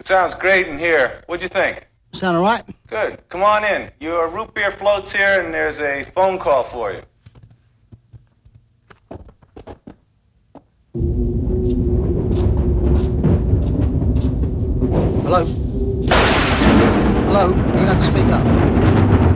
It sounds great in here. What'd you think? Sound all right? Good. Come on in. Your root beer floats here, and there's a phone call for you. Hello? Hello? You're going to have to speak up.